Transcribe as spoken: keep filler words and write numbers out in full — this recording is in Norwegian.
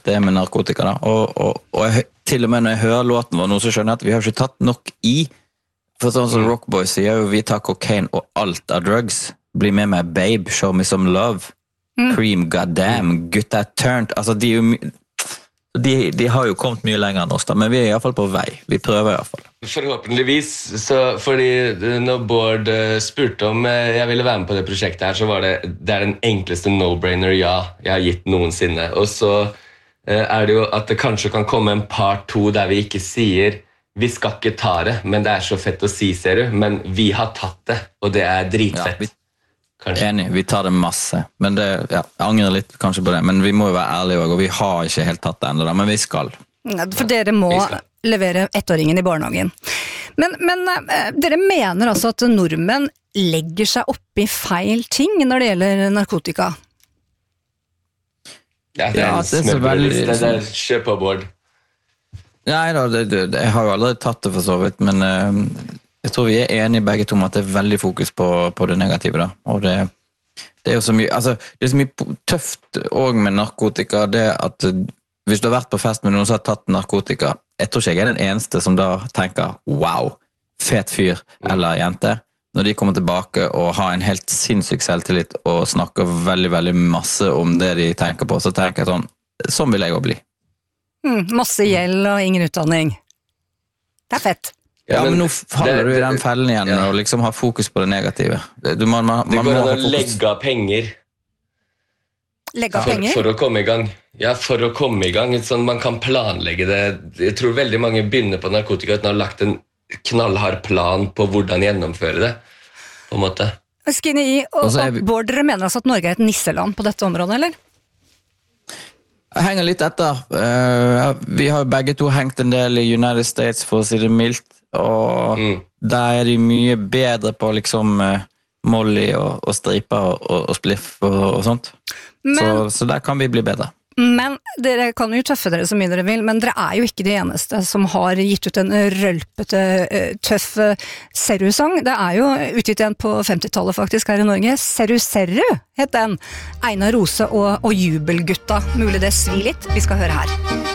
det med narkotika da. Og, og, og jeg, til og med når jeg hører låten vår nå, så skjønner jeg at vi har ikke tatt nok i. For sånn som Rockboy sier jo, vi tar kokain og alt av drugs. Bli med meg, babe, show me some love. Mm. Cream, goddamn, gutta turned. Altså, de er jo my- De, de har jo kommet mye lenger enn oss da, men vi er i hvert fall på vei. Vi prøver i hvert fall. Forhåpentligvis, så, fordi når Bård uh, spurte om uh, jeg ville være med på det prosjektet her, så var det, det er den enkleste no-brainer ja jeg har gitt noensinne. Og så uh, er det jo at det kanskje kan komme en part to der vi ikke sier vi skal ikke ta det, men det er så fett å si, ser du. Men vi har tatt det, og det er dritfett. Ja, vi Kanskje. Enig, vi tar det masse, men det, ja, jeg angrer litt kanskje på det, men vi må jo være ærlige også, og vi har ikke helt tatt det enda da, men vi skal. Ja, for dere må levere ettåringen i barnehagen. Men, men dere mener altså at nordmenn legger seg opp i feil ting når det gjelder narkotika? Ja, det er en smørbrødliste, det er kjør på Bård. Nei da, det, det, jeg har jo aldri tatt det for så vidt, men uh, jeg tror vi er enige begge to om at det er veldig fokus på, på det negative da, og det, det er jo så mye, altså, det er så mye tøft også med narkotika, det at hvis du har vært på fest med noen som har tatt narkotika, jeg tror ikke jeg er den eneste som da tenker, wow, fet fyr eller jente, når de kommer tilbake og har en helt sinnssyk selvtillit og snakker veldig, veldig masse om det de tenker på, så tenker jeg sånn, sånn vil jeg også bli. Mm, masse gjeld og ingen utdanning. Det er fett. Ja, men nå faller du i den fellen igjen ja. Og liksom har fokus på det negative. Du, man, man, det man går må an å legge av penger. Legge av for, penger? For å komme i gang. Ja, for å komme i gang. Sånn, man kan planlegge det. Jeg tror veldig mange begynner på narkotika uten å ha lagt en knallhard plan på hvordan gjennomføre det. På en måte. Skinny, og, og vi... Bård, dere mener altså at Norge er et nisseland på dette området, eller? Jeg henger litt etter. Uh, vi har begge to hengt en del i United States, for å si det mildt. Og mm. der er de mye bedre på liksom uh, molly og, og striper og, og, og spliff og, og sånt. Men, så, så der kan vi bli bedre. Men dere kan jo tøffe dere så mye dere vil, men dere er jo ikke de eneste som har gitt ut en rølpete, tøff Seru-sang. Det er jo utgitt igjen på femtitallet faktisk her i Norge. Seru Seru het den. Einar Rose og, og Jubelgutta. Mulig det svir litt. Vi skal høre her.